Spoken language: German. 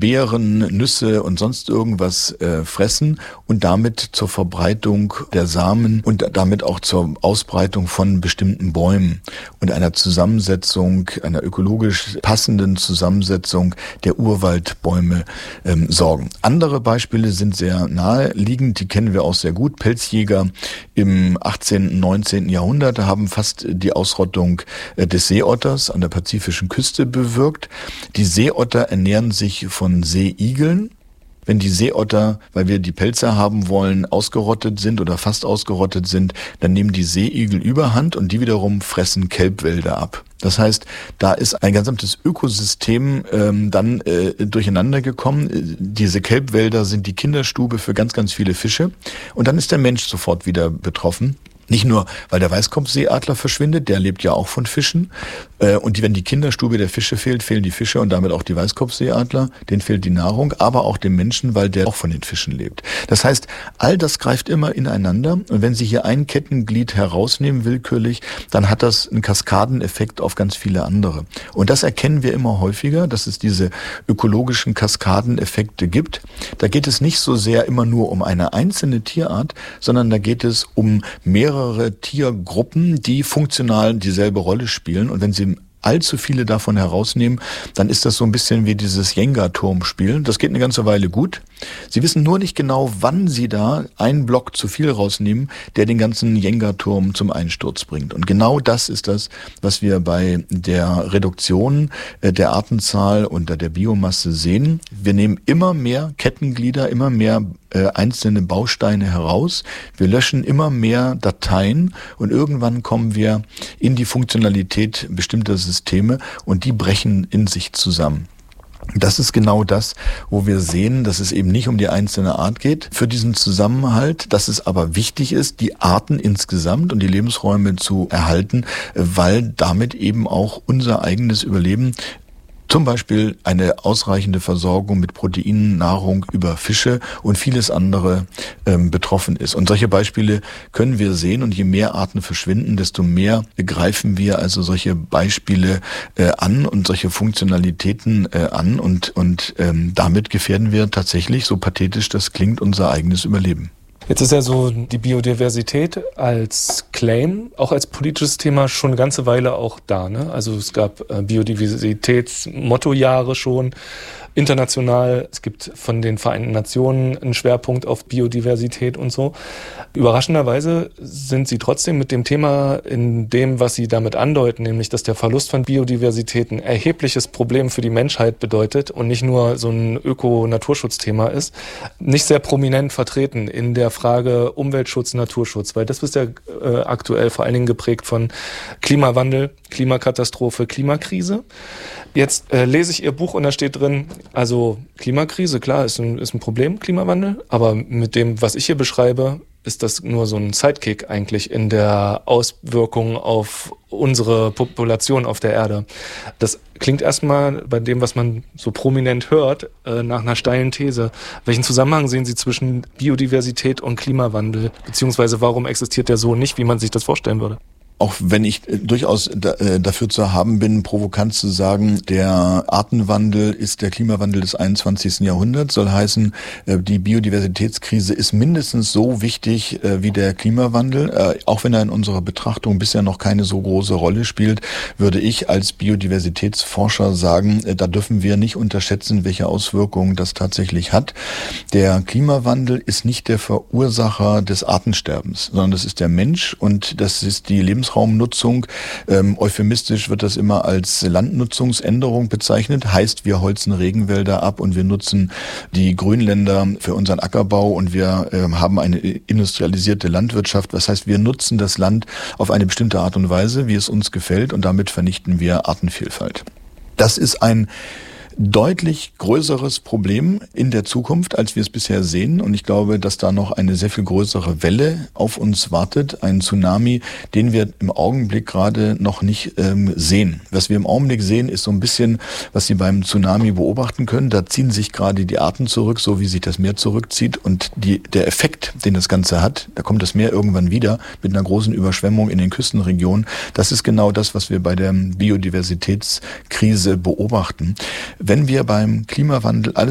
Beeren, Nüsse und sonst irgendwas fressen und damit zur Verbreitung der Samen und damit auch zur Ausbreitung von bestimmten Bäumen und einer Zusammensetzung, einer ökologisch passenden Zusammensetzung der Urwaldbäume sorgen. Andere Beispiele sind sehr naheliegend, die kennen wir auch sehr gut. Pelzjäger im 18., 19. Jahrhundert haben fast die Ausrottung des Seeotters an der pazifischen Küste bewirkt. Die Seeotter ernähren sich von Seeigeln. Wenn die Seeotter, weil wir die Pelze haben wollen, ausgerottet sind oder fast ausgerottet sind, dann nehmen die Seeigel Überhand und die wiederum fressen Kelbwälder ab. Das heißt, da ist ein gesamtes Ökosystem durcheinander gekommen. Diese Kelbwälder sind die Kinderstube für ganz, ganz viele Fische. Und dann ist der Mensch sofort wieder betroffen. Nicht nur, weil der Weißkopfseeadler verschwindet, der lebt ja auch von Fischen. Und wenn die Kinderstube der Fische fehlt, fehlen die Fische und damit auch die Weißkopfseeadler. Denen fehlt die Nahrung, aber auch dem Menschen, weil der auch von den Fischen lebt. Das heißt, all das greift immer ineinander. Und wenn Sie hier ein Kettenglied herausnehmen, willkürlich, dann hat das einen Kaskadeneffekt auf ganz viele andere. Und das erkennen wir immer häufiger, dass es diese ökologischen Kaskadeneffekte gibt. Da geht es nicht so sehr immer nur um eine einzelne Tierart, sondern da geht es um mehrere Tiergruppen, die funktional dieselbe Rolle spielen. Und wenn Sie allzu viele davon herausnehmen, dann ist das so ein bisschen wie dieses Jenga-Turm-Spiel. Das geht eine ganze Weile gut. Sie wissen nur nicht genau, wann Sie da einen Block zu viel rausnehmen, der den ganzen Jenga-Turm zum Einsturz bringt. Und genau das ist das, was wir bei der Reduktion der Artenzahl und der Biomasse sehen. Wir nehmen immer mehr Kettenglieder, immer mehr einzelne Bausteine heraus. Wir löschen immer mehr Dateien und irgendwann kommen wir in die Funktionalität bestimmter Systeme und die brechen in sich zusammen. Das ist genau das, wo wir sehen, dass es eben nicht um die einzelne Art geht für diesen Zusammenhalt, dass es aber wichtig ist, die Arten insgesamt und die Lebensräume zu erhalten, weil damit eben auch unser eigenes Überleben, zum Beispiel eine ausreichende Versorgung mit Proteinen, Nahrung über Fische und vieles andere betroffen ist. Und solche Beispiele können wir sehen und je mehr Arten verschwinden, desto mehr greifen wir also solche Beispiele an und solche Funktionalitäten an und damit gefährden wir tatsächlich, so pathetisch das klingt, unser eigenes Überleben. Jetzt ist ja so die Biodiversität als Claim, auch als politisches Thema schon eine ganze Weile auch da, ne? Also es gab Biodiversitätsmottojahre schon international. Es gibt von den Vereinten Nationen einen Schwerpunkt auf Biodiversität und so. Überraschenderweise sind sie trotzdem mit dem Thema in dem, was sie damit andeuten, nämlich dass der Verlust von Biodiversität ein erhebliches Problem für die Menschheit bedeutet und nicht nur so ein Öko-Naturschutzthema ist, nicht sehr prominent vertreten in der Frage Umweltschutz, Naturschutz, weil das ist ja aktuell vor allen Dingen geprägt von Klimawandel, Klimakatastrophe, Klimakrise. Jetzt lese ich Ihr Buch und da steht drin, also Klimakrise, klar, ist ein Problem, Klimawandel, aber mit dem, was ich hier beschreibe, ist das nur so ein Sidekick eigentlich in der Auswirkung auf unsere Population auf der Erde. Das klingt erstmal bei dem, was man so prominent hört, nach einer steilen These. Welchen Zusammenhang sehen Sie zwischen Biodiversität und Klimawandel? Beziehungsweise warum existiert der so nicht, wie man sich das vorstellen würde? Auch wenn ich durchaus dafür zu haben bin, provokant zu sagen, der Artenwandel ist der Klimawandel des 21. Jahrhunderts, soll heißen, die Biodiversitätskrise ist mindestens so wichtig wie der Klimawandel. Auch wenn er in unserer Betrachtung bisher noch keine so große Rolle spielt, würde ich als Biodiversitätsforscher sagen, da dürfen wir nicht unterschätzen, welche Auswirkungen das tatsächlich hat. Der Klimawandel ist nicht der Verursacher des Artensterbens, sondern das ist der Mensch und das ist die Lebensraumnutzung. Euphemistisch wird das immer als Landnutzungsänderung bezeichnet. Heißt, wir holzen Regenwälder ab und wir nutzen die Grünländer für unseren Ackerbau und wir haben eine industrialisierte Landwirtschaft. Das heißt, wir nutzen das Land auf eine bestimmte Art und Weise, wie es uns gefällt und damit vernichten wir Artenvielfalt. Das ist ein deutlich größeres Problem in der Zukunft, als wir es bisher sehen. Und ich glaube, dass da noch eine sehr viel größere Welle auf uns wartet. Ein Tsunami, den wir im Augenblick gerade noch nicht sehen. Was wir im Augenblick sehen, ist so ein bisschen, was Sie beim Tsunami beobachten können. Da ziehen sich gerade die Arten zurück, so wie sich das Meer zurückzieht. Und der Effekt, den das Ganze hat, da kommt das Meer irgendwann wieder mit einer großen Überschwemmung in den Küstenregionen. Das ist genau das, was wir bei der Biodiversitätskrise beobachten. Wenn wir beim Klimawandel alles